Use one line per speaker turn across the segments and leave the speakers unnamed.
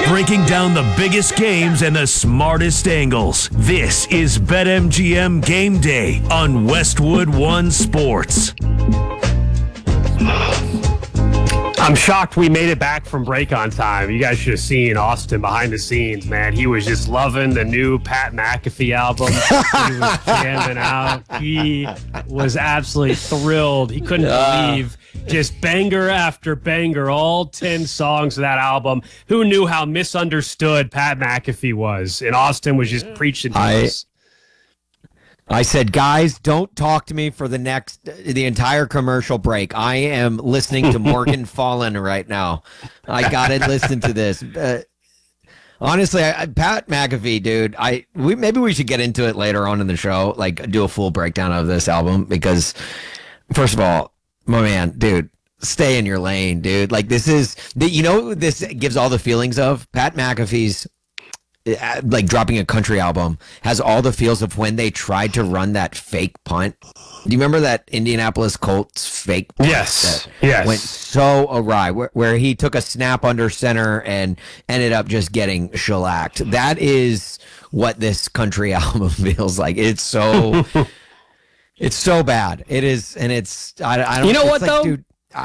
breaking down the biggest games and the smartest angles. This is BetMGM Game Day on Westwood One Sports.
I'm shocked we made it back from break on time. You guys should have seen Austin behind the scenes, man. He was just loving the new Pat McAfee album. He was jamming out. He was absolutely thrilled. He couldn't believe just banger after banger, all 10 songs of that album. Who knew how misunderstood Pat McAfee was? And Austin was just preaching to us.
I said, guys, don't talk to me for the entire commercial break. I am listening to Morgan Fallen right now. I got to listen to this. Honestly, Pat McAfee, dude, maybe we should get into it later on in the show, like do a full breakdown of this album because, first of all, my man, dude, stay in your lane, dude. Like this gives all the feelings of Pat McAfee's like dropping a country album has all the feels of when they tried to run that fake punt. Do you remember that Indianapolis Colts fake punt?
Yes.
Went so awry where he took a snap under center and ended up just getting shellacked. That is what this country album feels like. It's so it's so bad. It is, and it's I don't.
You know what though,
dude?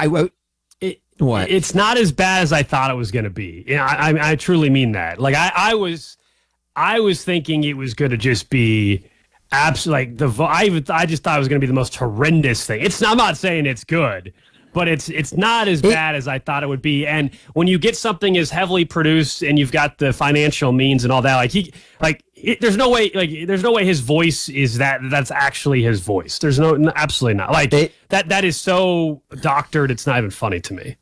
What?
It's not as bad as I thought it was going to be. I truly mean that. Like I was thinking it was going to just be absolutely like I just thought it was going to be the most horrendous thing. I'm not saying it's good, but it's not as bad as I thought it would be. And when you get something as heavily produced and you've got the financial means and all that, there's no way his voice is that's actually his voice. There's absolutely not. Like that is so doctored. It's not even funny to me.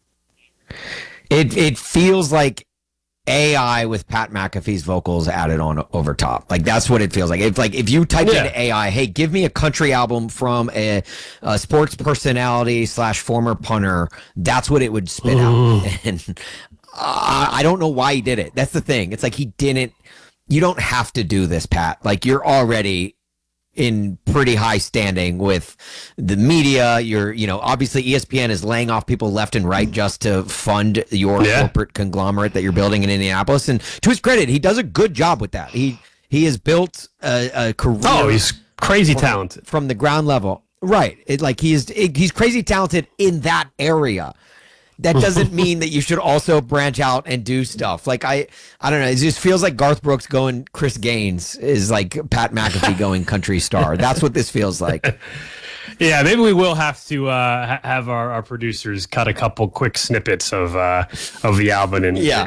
It feels like AI with Pat McAfee's vocals added on over top. Like that's what it feels like. If you type into AI, hey, give me a country album from a sports personality / former punter, that's what it would spit out. And I don't know why he did it. That's the thing. It's like you don't have to do this, Pat. Like you're already in pretty high standing with the media. Obviously ESPN is laying off people left and right just to fund your corporate conglomerate that you're building in Indianapolis. And to his credit, he does a good job with that. He has built a career.
Oh, he's crazy talented
from the ground level. Right. He's crazy talented in that area. That doesn't mean that you should also branch out and do stuff. Like I don't know. It just feels like Garth Brooks going Chris Gaines is like Pat McAfee going country star. That's what this feels like.
Yeah, maybe we will have to have our producers cut a couple quick snippets of the album and